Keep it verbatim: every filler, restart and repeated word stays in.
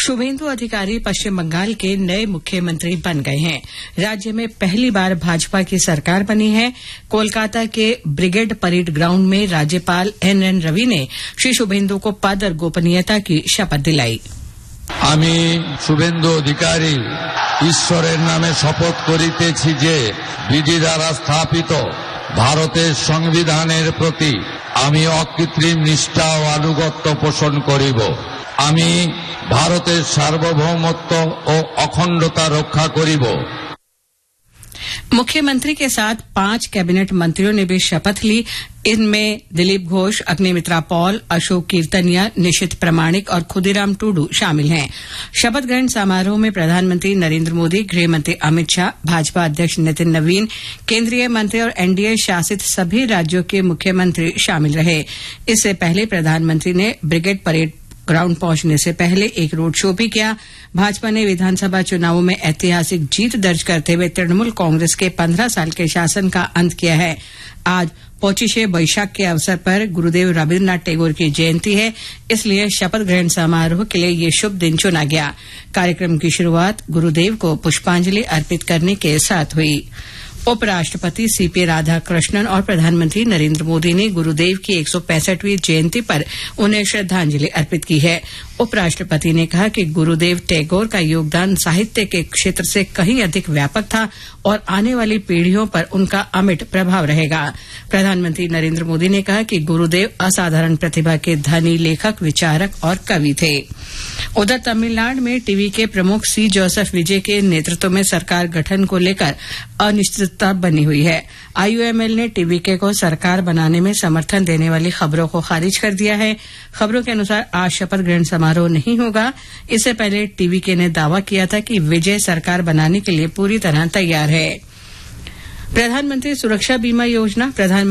शुभेंदु अधिकारी पश्चिम बंगाल के नए मुख्यमंत्री बन गए हैं। राज्य में पहली बार भाजपा की सरकार बनी है। कोलकाता के ब्रिगेड परेड ग्राउंड में राज्यपाल एन एन रवि ने श्री शुभेंदु को पद और गोपनीयता की शपथ दिलाई। আমি শুভেন্দু অধিকারী ঈশ্বরের নামে শপথ করিতেছি যে বিধি দ্বারা স্থাপিত ভারতের সংবিধানের প্রতি আমি অকৃত্রিম নিষ্ঠা ও আনুগত্য পোষণ করিব। আমি ভারতের সার্বভৌমত্ব ও অখণ্ডতা রক্ষা করিব। मुख्यमंत्री के साथ पांच कैबिनेट मंत्रियों ने भी शपथ ली। इनमें दिलीप घोष, अग्निमित्रा पॉल, अशोक कीर्तनिया, निशित प्रमाणिक और खुदीराम टूडू शामिल हैं। शपथ ग्रहण समारोह में प्रधानमंत्री नरेंद्र मोदी, गृहमंत्री अमित शाह, भाजपा अध्यक्ष नितिन नवीन, केंद्रीय मंत्री और एनडीए शासित सभी राज्यों के मुख्यमंत्री शामिल रहे। इससे पहले प्रधानमंत्री ने ब्रिगेड परेड ग्राउंड पहुंचने से पहले एक रोड शो भी किया। भाजपा ने विधानसभा चुनावों में ऐतिहासिक जीत दर्ज करते हुए तृणमूल कांग्रेस के पंद्रह साल के शासन का अंत किया है। आज पौचिशे बैशाख के अवसर पर गुरुदेव रविन्द्रनाथ टैगोर की जयंती है, इसलिए शपथ ग्रहण समारोह के लिए ये शुभ दिन चुना गया। कार्यक्रम की शुरूआत गुरुदेव को पुष्पांजलि अर्पित करने के साथ हुई। उपराष्ट्रपति सीपी राधाकृष्णन और प्रधानमंत्री नरेंद्र मोदी ने गुरुदेव की एक सौ पैंसठवीं जयंती पर उन्हें श्रद्धांजलि अर्पित की है। उपराष्ट्रपति ने कहा कि गुरुदेव टैगोर का योगदान साहित्य के क्षेत्र से कहीं अधिक व्यापक था और आने वाली पीढ़ियों पर उनका अमिट प्रभाव रहेगा। प्रधानमंत्री नरेंद्र मोदी ने कहा कि गुरुदेव असाधारण प्रतिभा के धनी लेखक, विचारक और कवि थे। उधर तमिलनाडु में टीवी के प्रमुख सी जोसेफ विजय के नेतृत्व में सरकार गठन को लेकर अनिश्चितता बनी हुई है। आईयूएमएल ने टीवीके को सरकार बनाने में समर्थन देने वाली खबरों को खारिज कर दिया है। खबरों के अनुसार आज शपथ ग्रहण समारोह नहीं होगा। इससे पहले टीवीके ने दावा किया था कि विजय सरकार बनाने के लिए पूरी तरह तैयार है। प्रधानमंत्री सुरक्षा बीमा योजना प्रधानमंत्री